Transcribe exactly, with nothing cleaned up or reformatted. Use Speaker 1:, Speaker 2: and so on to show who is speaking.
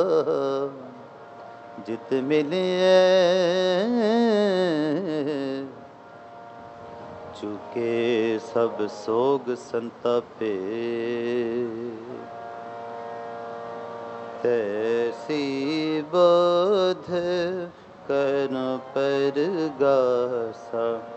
Speaker 1: ਜਿਤ ਮਿਲਿਐ ਚੁਕੇ ਸਭ ਸੋਗ ਸੰਤਾਪੇ। ਤੈਸੀ ਬੋਧ ਕਰਨ ਪਰਗਾਸਾ